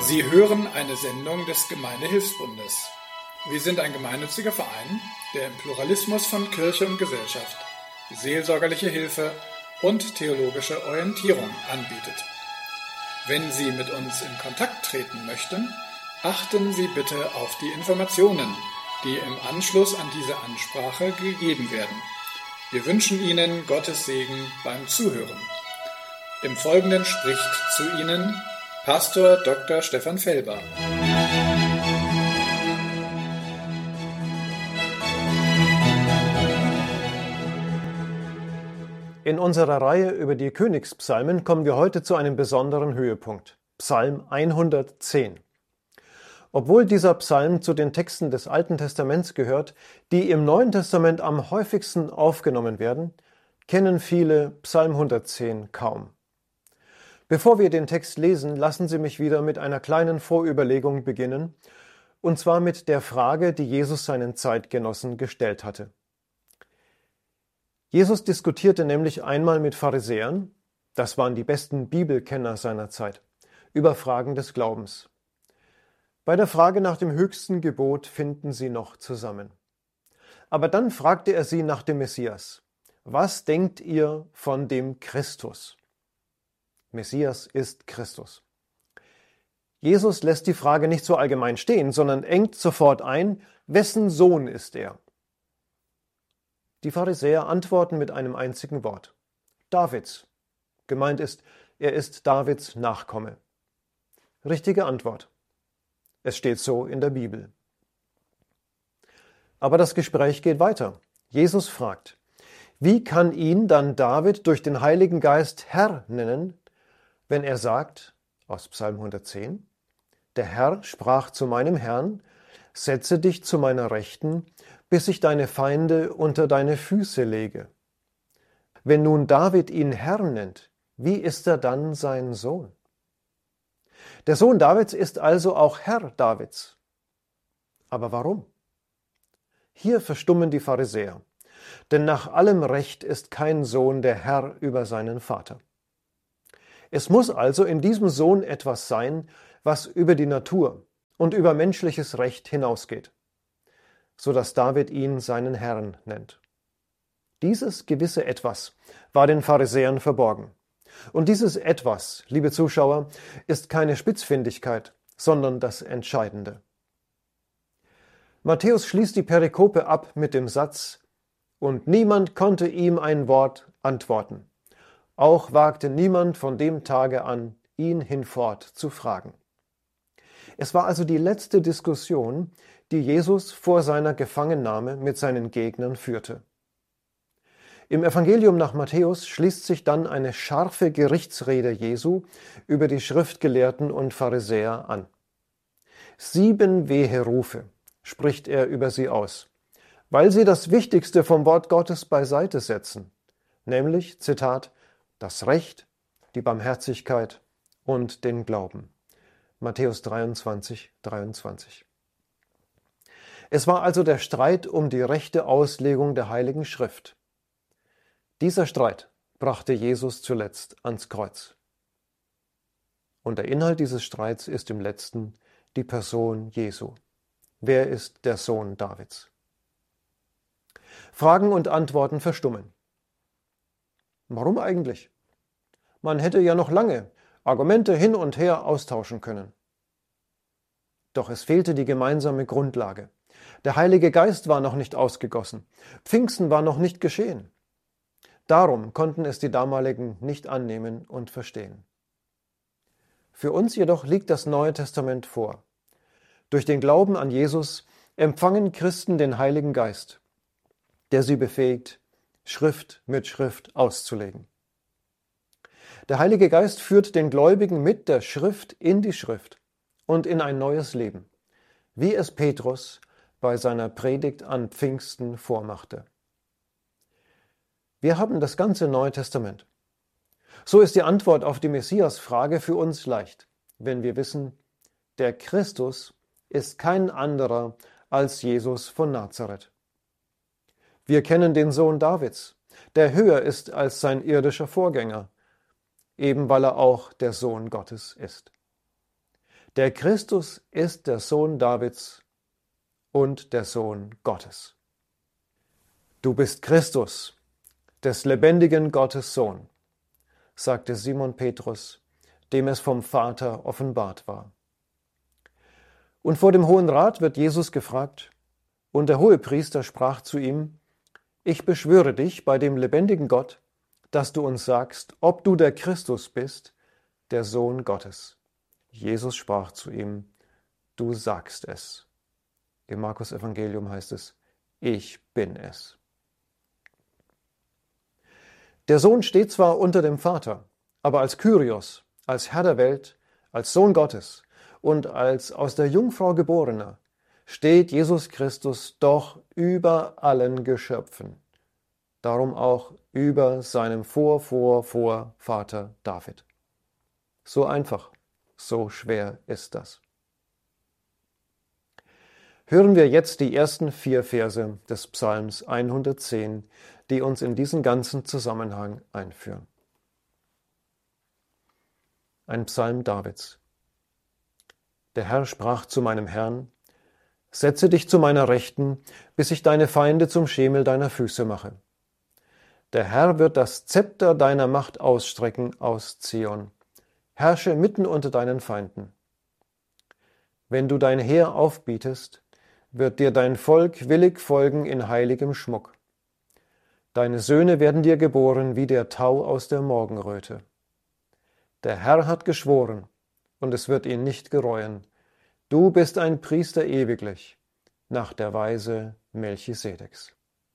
Sie hören eine Sendung des Gemeindehilfsbundes. Wir sind ein gemeinnütziger Verein, der im Pluralismus von Kirche und Gesellschaft seelsorgerliche Hilfe und theologische Orientierung anbietet. Wenn Sie mit uns in Kontakt treten möchten, achten Sie bitte auf die Informationen, die im Anschluss an diese Ansprache gegeben werden. Wir wünschen Ihnen Gottes Segen beim Zuhören. Im Folgenden spricht zu Ihnen Pastor Dr. Stefan Felber. In unserer Reihe über die Königspsalmen kommen wir heute zu einem besonderen Höhepunkt, Psalm 110. Obwohl dieser Psalm zu den Texten des Alten Testaments gehört, die im Neuen Testament am häufigsten aufgenommen werden, kennen viele Psalm 110 kaum. Bevor wir den Text lesen, lassen Sie mich wieder mit einer kleinen Vorüberlegung beginnen, und zwar mit der Frage, die Jesus seinen Zeitgenossen gestellt hatte. Jesus diskutierte nämlich einmal mit Pharisäern, das waren die besten Bibelkenner seiner Zeit, über Fragen des Glaubens. Bei der Frage nach dem höchsten Gebot finden sie noch zusammen. Aber dann fragte er sie nach dem Messias. Was denkt ihr von dem Christus? Messias ist Christus. Jesus lässt die Frage nicht so allgemein stehen, sondern engt sofort ein, wessen Sohn ist er? Die Pharisäer antworten mit einem einzigen Wort. Davids. Gemeint ist, er ist Davids Nachkomme. Richtige Antwort. Es steht so in der Bibel. Aber das Gespräch geht weiter. Jesus fragt, wie kann ihn dann David durch den Heiligen Geist Herr nennen, wenn er sagt, aus Psalm 110, der Herr sprach zu meinem Herrn, setze dich zu meiner Rechten, bis ich deine Feinde unter deine Füße lege. Wenn nun David ihn Herr nennt, wie ist er dann sein Sohn? Der Sohn Davids ist also auch Herr Davids. Aber warum? Hier verstummen die Pharisäer, denn nach allem Recht ist kein Sohn der Herr über seinen Vater. Es muss also in diesem Sohn etwas sein, was über die Natur und über menschliches Recht hinausgeht, so dass David ihn seinen Herrn nennt. Dieses gewisse Etwas war den Pharisäern verborgen. Und dieses Etwas, liebe Zuschauer, ist keine Spitzfindigkeit, sondern das Entscheidende. Matthäus schließt die Perikope ab mit dem Satz, und niemand konnte ihm ein Wort antworten. Auch wagte niemand von dem Tage an, ihn hinfort zu fragen. Es war also die letzte Diskussion, die Jesus vor seiner Gefangennahme mit seinen Gegnern führte. Im Evangelium nach Matthäus schließt sich dann eine scharfe Gerichtsrede Jesu über die Schriftgelehrten und Pharisäer an. 7 wehe Rufe spricht er über sie aus, weil sie das Wichtigste vom Wort Gottes beiseite setzen, nämlich, Zitat, das Recht, die Barmherzigkeit und den Glauben. Matthäus 23, 23. Es war also der Streit um die rechte Auslegung der Heiligen Schrift. Dieser Streit brachte Jesus zuletzt ans Kreuz. Und der Inhalt dieses Streits ist im letzten die Person Jesu. Wer ist der Sohn Davids? Fragen und Antworten verstummen. Warum eigentlich? Man hätte ja noch lange Argumente hin und her austauschen können. Doch es fehlte die gemeinsame Grundlage. Der Heilige Geist war noch nicht ausgegossen. Pfingsten war noch nicht geschehen. Darum konnten es die damaligen nicht annehmen und verstehen. Für uns jedoch liegt das Neue Testament vor. Durch den Glauben an Jesus empfangen Christen den Heiligen Geist, der sie befähigt, Schrift mit Schrift auszulegen. Der Heilige Geist führt den Gläubigen mit der Schrift in die Schrift und in ein neues Leben, wie es Petrus bei seiner Predigt an Pfingsten vormachte. Wir haben das ganze Neue Testament. So ist die Antwort auf die Messias-Frage für uns leicht, wenn wir wissen, der Christus ist kein anderer als Jesus von Nazareth. Wir kennen den Sohn Davids, der höher ist als sein irdischer Vorgänger, eben weil er auch der Sohn Gottes ist. Der Christus ist der Sohn Davids und der Sohn Gottes. Du bist Christus, des lebendigen Gottes Sohn, sagte Simon Petrus, dem es vom Vater offenbart war. Und vor dem Hohen Rat wird Jesus gefragt, und der Hohepriester sprach zu ihm: Ich beschwöre dich bei dem lebendigen Gott, dass du uns sagst, ob du der Christus bist, der Sohn Gottes. Jesus sprach zu ihm: Du sagst es. Im Markus-Evangelium heißt es: Ich bin es. Der Sohn steht zwar unter dem Vater, aber als Kyrios, als Herr der Welt, als Sohn Gottes und als aus der Jungfrau geborener, steht Jesus Christus doch über allen Geschöpfen, darum auch über seinem Vorvater David. So einfach, so schwer ist das. Hören wir jetzt die ersten 4 Verse des Psalms 110, die uns in diesen ganzen Zusammenhang einführen. Ein Psalm Davids. Der Herr sprach zu meinem Herrn: Setze dich zu meiner Rechten, bis ich deine Feinde zum Schemel deiner Füße mache. Der Herr wird das Zepter deiner Macht ausstrecken aus Zion. Herrsche mitten unter deinen Feinden. Wenn du dein Heer aufbietest, wird dir dein Volk willig folgen in heiligem Schmuck. Deine Söhne werden dir geboren wie der Tau aus der Morgenröte. Der Herr hat geschworen, und es wird ihn nicht gereuen. Du bist ein Priester ewiglich, nach der Weise Melchisedeks.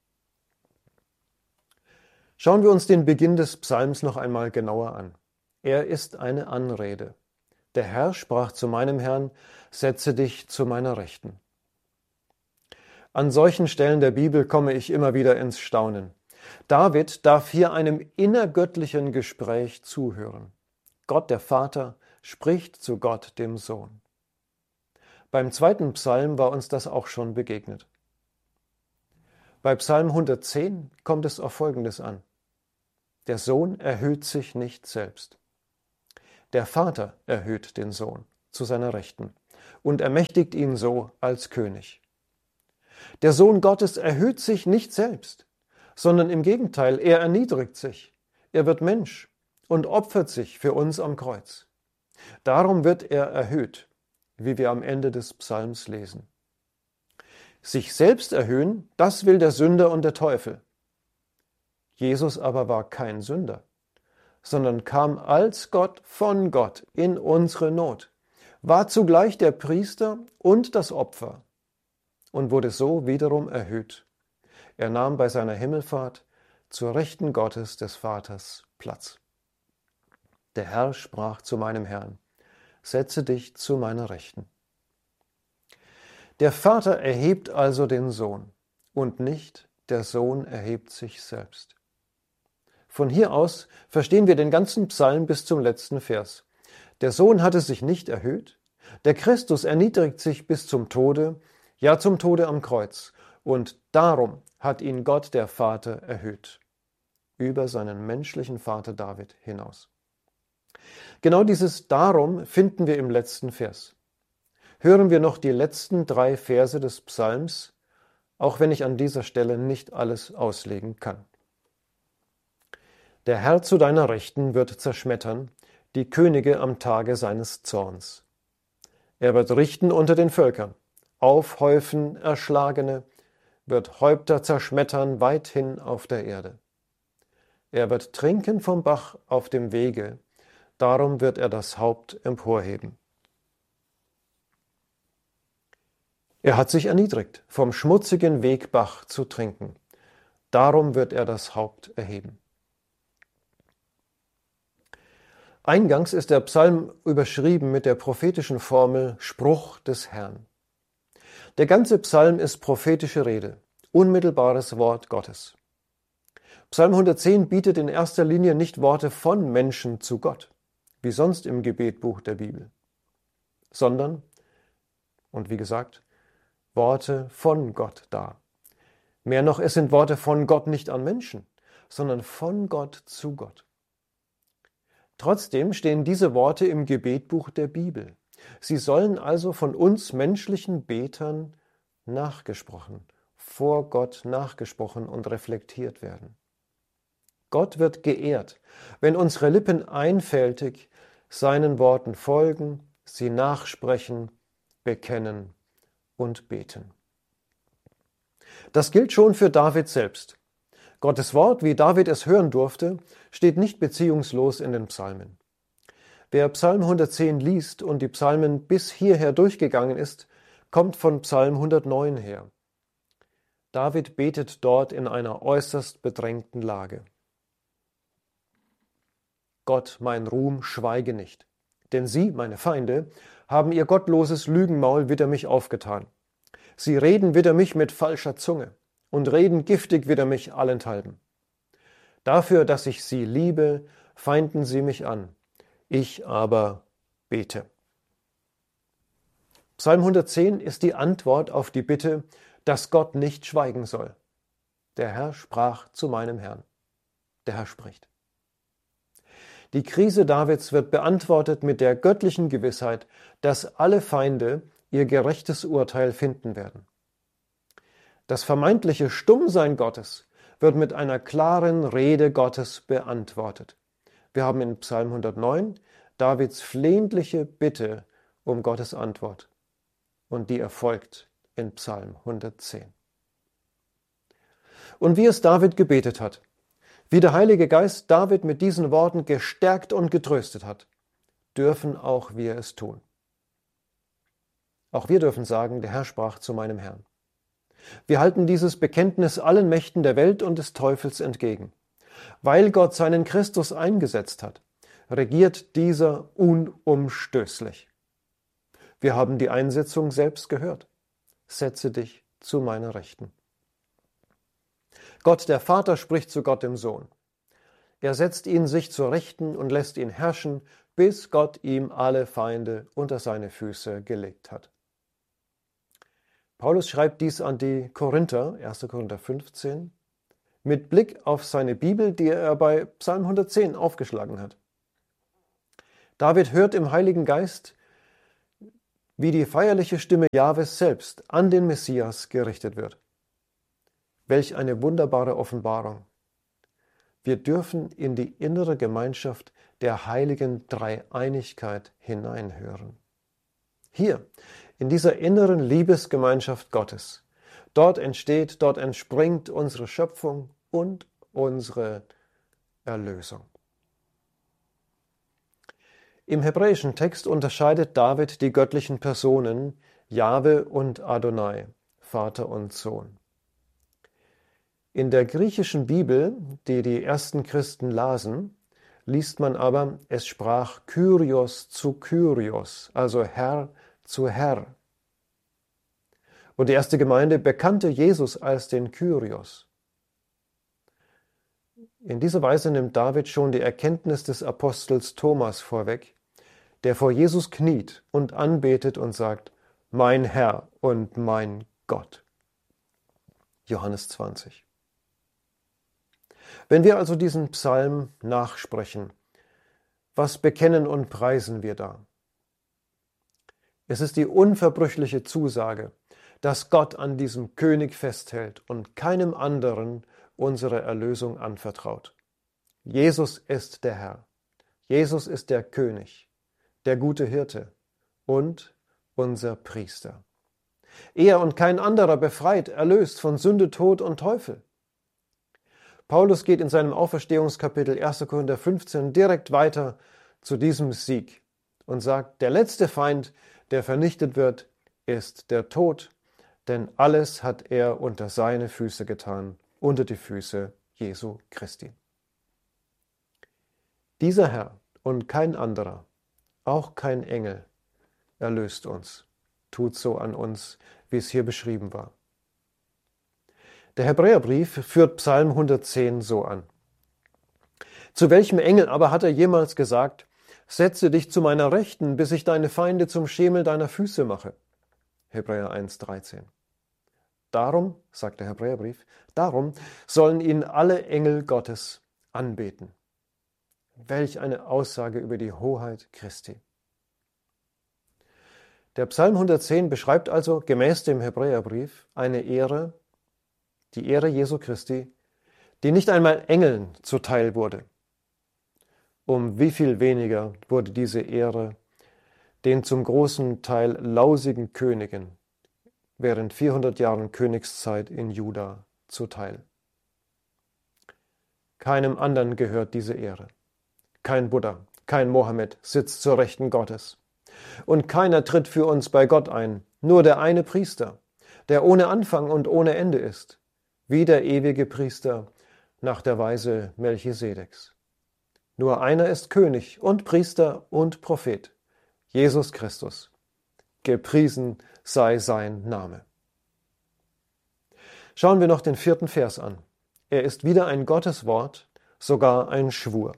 Schauen wir uns den Beginn des Psalms noch einmal genauer an. Er ist eine Anrede. Der Herr sprach zu meinem Herrn: Setze dich zu meiner Rechten. An solchen Stellen der Bibel komme ich immer wieder ins Staunen. David darf hier einem innergöttlichen Gespräch zuhören. Gott der Vater spricht zu Gott dem Sohn. Beim 2. Psalm war uns das auch schon begegnet. Bei Psalm 110 kommt es auf Folgendes an: Der Sohn erhöht sich nicht selbst. Der Vater erhöht den Sohn zu seiner Rechten und ermächtigt ihn so als König. Der Sohn Gottes erhöht sich nicht selbst, sondern im Gegenteil, er erniedrigt sich. Er wird Mensch und opfert sich für uns am Kreuz. Darum wird er erhöht, wie wir am Ende des Psalms lesen. Sich selbst erhöhen, das will der Sünder und der Teufel. Jesus aber war kein Sünder, sondern kam als Gott von Gott in unsere Not, war zugleich der Priester und das Opfer und wurde so wiederum erhöht. Er nahm bei seiner Himmelfahrt zur Rechten Gottes des Vaters Platz. Der Herr sprach zu meinem Herrn: Setze dich zu meiner Rechten. Der Vater erhebt also den Sohn und nicht der Sohn erhebt sich selbst. Von hier aus verstehen wir den ganzen Psalm bis zum letzten Vers. Der Sohn hatte sich nicht erhöht, der Christus erniedrigt sich bis zum Tode, ja zum Tode am Kreuz, und darum hat ihn Gott der Vater erhöht, über seinen menschlichen Vater David hinaus. Genau dieses Darum finden wir im letzten Vers. Hören wir noch die letzten 3 Verse des Psalms, auch wenn ich an dieser Stelle nicht alles auslegen kann. Der Herr zu deiner Rechten wird zerschmettern, die Könige am Tage seines Zorns. Er wird richten unter den Völkern, aufhäufen Erschlagene, wird Häupter zerschmettern weithin auf der Erde. Er wird trinken vom Bach auf dem Wege, darum wird er das Haupt emporheben. Er hat sich erniedrigt, vom schmutzigen Wegbach zu trinken, darum wird er das Haupt erheben. Eingangs ist der Psalm überschrieben mit der prophetischen Formel Spruch des Herrn. Der ganze Psalm ist prophetische Rede, unmittelbares Wort Gottes. Psalm 110 bietet in erster Linie nicht Worte von Menschen zu Gott, wie sonst im Gebetbuch der Bibel, sondern, und wie gesagt, Worte von Gott dar. Mehr noch, es sind Worte von Gott nicht an Menschen, sondern von Gott zu Gott. Trotzdem stehen diese Worte im Gebetbuch der Bibel. Sie sollen also von uns menschlichen Betern nachgesprochen, vor Gott nachgesprochen und reflektiert werden. Gott wird geehrt, wenn unsere Lippen einfältig seinen Worten folgen, sie nachsprechen, bekennen und beten. Das gilt schon für David selbst. Gottes Wort, wie David es hören durfte, steht nicht beziehungslos in den Psalmen. Wer Psalm 110 liest und die Psalmen bis hierher durchgegangen ist, kommt von Psalm 109 her. David betet dort in einer äußerst bedrängten Lage. Gott, mein Ruhm, schweige nicht, denn sie, meine Feinde, haben ihr gottloses Lügenmaul wider mich aufgetan. Sie reden wider mich mit falscher Zunge und reden giftig wider mich allenthalben. Dafür, dass ich sie liebe, feinden sie mich an. Ich aber bete. Psalm 110 ist die Antwort auf die Bitte, dass Gott nicht schweigen soll. Der Herr sprach zu meinem Herrn. Der Herr spricht. Die Krise Davids wird beantwortet mit der göttlichen Gewissheit, dass alle Feinde ihr gerechtes Urteil finden werden. Das vermeintliche Stummsein Gottes wird mit einer klaren Rede Gottes beantwortet. Wir haben in Psalm 109 Davids flehentliche Bitte um Gottes Antwort. Und die erfolgt in Psalm 110. Und wie es David gebetet hat, wie der Heilige Geist David mit diesen Worten gestärkt und getröstet hat, dürfen auch wir es tun. Auch wir dürfen sagen, der Herr sprach zu meinem Herrn. Wir halten dieses Bekenntnis allen Mächten der Welt und des Teufels entgegen. Weil Gott seinen Christus eingesetzt hat, regiert dieser unumstößlich. Wir haben die Einsetzung selbst gehört. Setze dich zu meiner Rechten. Gott der Vater spricht zu Gott dem Sohn. Er setzt ihn sich zur Rechten und lässt ihn herrschen, bis Gott ihm alle Feinde unter seine Füße gelegt hat. Paulus schreibt dies an die Korinther, 1. Korinther 15, mit Blick auf seine Bibel, die er bei Psalm 110 aufgeschlagen hat. David hört im Heiligen Geist, wie die feierliche Stimme Jahwes selbst an den Messias gerichtet wird. Welch eine wunderbare Offenbarung. Wir dürfen in die innere Gemeinschaft der heiligen Dreieinigkeit hineinhören. Hier, in dieser inneren Liebesgemeinschaft Gottes, dort entsteht, dort entspringt unsere Schöpfung und unsere Erlösung. Im hebräischen Text unterscheidet David die göttlichen Personen Jahwe und Adonai, Vater und Sohn. In der griechischen Bibel, die die ersten Christen lasen, liest man aber, es sprach Kyrios zu Kyrios, also Herr zu Herr. Und die erste Gemeinde bekannte Jesus als den Kyrios. In dieser Weise nimmt David schon die Erkenntnis des Apostels Thomas vorweg, der vor Jesus kniet und anbetet und sagt, mein Herr und mein Gott. Johannes 20. Wenn wir also diesen Psalm nachsprechen, was bekennen und preisen wir da? Es ist die unverbrüchliche Zusage, dass Gott an diesem König festhält und keinem anderen unsere Erlösung anvertraut. Jesus ist der Herr. Jesus ist der König, der gute Hirte und unser Priester. Er und kein anderer befreit, erlöst von Sünde, Tod und Teufel. Paulus geht in seinem Auferstehungskapitel 1. Korinther 15 direkt weiter zu diesem Sieg und sagt, der letzte Feind, der vernichtet wird, ist der Tod, denn alles hat er unter seine Füße getan, unter die Füße Jesu Christi. Dieser Herr und kein anderer, auch kein Engel, erlöst uns, tut so an uns, wie es hier beschrieben war. Der Hebräerbrief führt Psalm 110 so an. Zu welchem Engel aber hat er jemals gesagt, setze dich zu meiner Rechten, bis ich deine Feinde zum Schemel deiner Füße mache? Hebräer 1,13. Darum, sagt der Hebräerbrief, darum sollen ihn alle Engel Gottes anbeten. Welch eine Aussage über die Hoheit Christi. Der Psalm 110 beschreibt also gemäß dem Hebräerbrief eine Ehre, die Ehre Jesu Christi, die nicht einmal Engeln zuteil wurde. Um wie viel weniger wurde diese Ehre den zum großen Teil lausigen Königen während 400 Jahren Königszeit in Juda zuteil. Keinem anderen gehört diese Ehre. Kein Buddha, kein Mohammed sitzt zur Rechten Gottes. Und keiner tritt für uns bei Gott ein, nur der eine Priester, der ohne Anfang und ohne Ende ist, wie der ewige Priester nach der Weise Melchisedeks. Nur einer ist König und Priester und Prophet, Jesus Christus. Gepriesen sei sein Name. Schauen wir noch den 4. Vers an. Er ist wieder ein Gotteswort, sogar ein Schwur.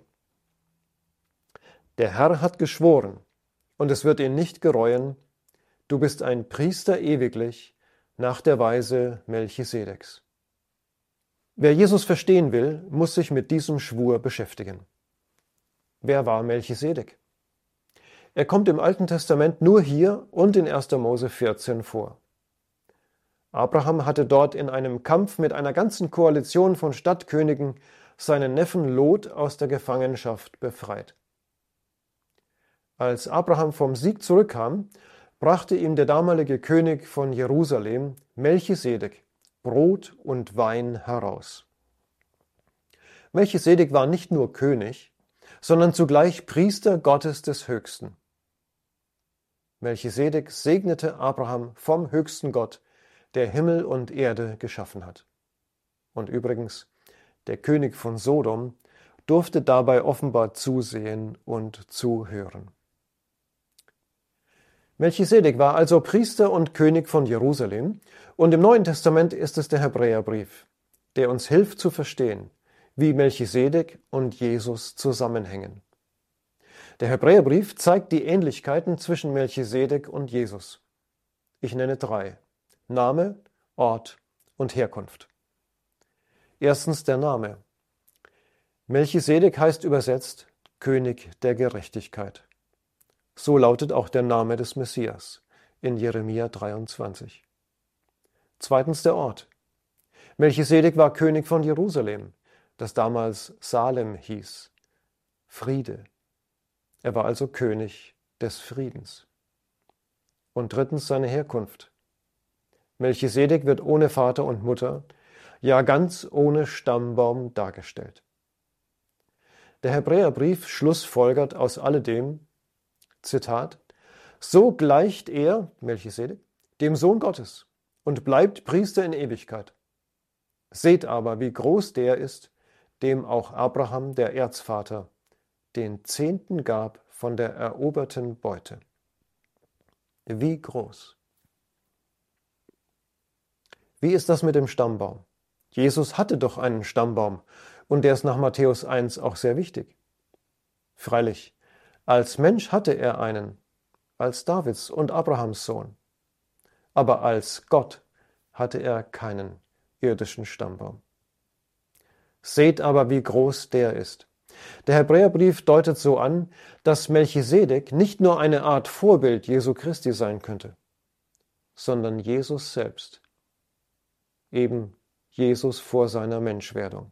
Der Herr hat geschworen, und es wird ihn nicht gereuen, du bist ein Priester ewiglich nach der Weise Melchisedeks. Wer Jesus verstehen will, muss sich mit diesem Schwur beschäftigen. Wer war Melchisedek? Er kommt im Alten Testament nur hier und in 1. Mose 14 vor. Abraham hatte dort in einem Kampf mit einer ganzen Koalition von Stadtkönigen seinen Neffen Lot aus der Gefangenschaft befreit. Als Abraham vom Sieg zurückkam, brachte ihm der damalige König von Jerusalem, Melchisedek, Brot und Wein heraus. Melchisedek war nicht nur König, sondern zugleich Priester Gottes des Höchsten. Melchisedek segnete Abraham vom höchsten Gott, der Himmel und Erde geschaffen hat. Und übrigens, der König von Sodom durfte dabei offenbar zusehen und zuhören. Melchisedek war also Priester und König von Jerusalem, und im Neuen Testament ist es der Hebräerbrief, der uns hilft zu verstehen, wie Melchisedek und Jesus zusammenhängen. Der Hebräerbrief zeigt die Ähnlichkeiten zwischen Melchisedek und Jesus. Ich nenne 3: Name, Ort und Herkunft. Erstens der Name. Melchisedek heißt übersetzt König der Gerechtigkeit. So lautet auch der Name des Messias in Jeremia 23. Zweitens der Ort. Melchisedek war König von Jerusalem, das damals Salem hieß. Friede. Er war also König des Friedens. Und drittens seine Herkunft. Melchisedek wird ohne Vater und Mutter, ja ganz ohne Stammbaum dargestellt. Der Hebräerbrief schlussfolgert aus alledem, Zitat, so gleicht er, Melchisedek, dem Sohn Gottes und bleibt Priester in Ewigkeit. Seht aber, wie groß der ist, dem auch Abraham, der Erzvater, den Zehnten gab von der eroberten Beute. Wie groß. Wie ist das mit dem Stammbaum? Jesus hatte doch einen Stammbaum, und der ist nach Matthäus 1 auch sehr wichtig. Freilich, als Mensch hatte er einen, als Davids und Abrahams Sohn. Aber als Gott hatte er keinen irdischen Stammbaum. Seht aber, wie groß der ist. Der Hebräerbrief deutet so an, dass Melchisedek nicht nur eine Art Vorbild Jesu Christi sein könnte, sondern Jesus selbst, eben Jesus vor seiner Menschwerdung.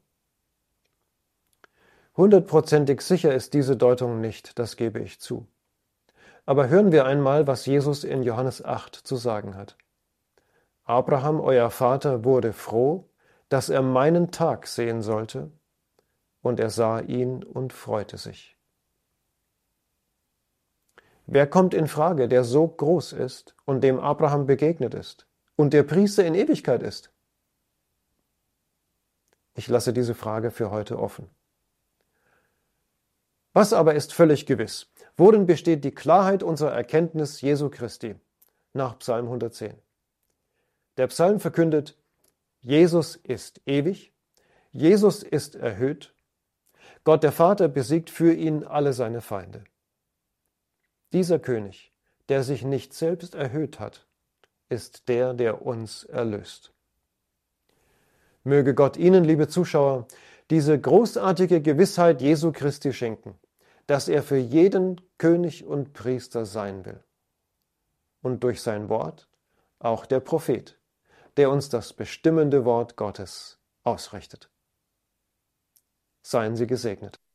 100%ig sicher ist diese Deutung nicht, das gebe ich zu. Aber hören wir einmal, was Jesus in Johannes 8 zu sagen hat. Abraham, euer Vater, wurde froh, dass er meinen Tag sehen sollte, und er sah ihn und freute sich. Wer kommt in Frage, der so groß ist und dem Abraham begegnet ist und der Priester in Ewigkeit ist? Ich lasse diese Frage für heute offen. Was aber ist völlig gewiss? Worin besteht die Klarheit unserer Erkenntnis Jesu Christi nach Psalm 110? Der Psalm verkündet, Jesus ist ewig, Jesus ist erhöht, Gott der Vater besiegt für ihn alle seine Feinde. Dieser König, der sich nicht selbst erhöht hat, ist der, der uns erlöst. Möge Gott Ihnen, liebe Zuschauer, diese großartige Gewissheit Jesu Christi schenken, dass er für jeden König und Priester sein will. und durch sein Wort auch der Prophet, der uns das bestimmende Wort Gottes ausrichtet. Seien Sie gesegnet.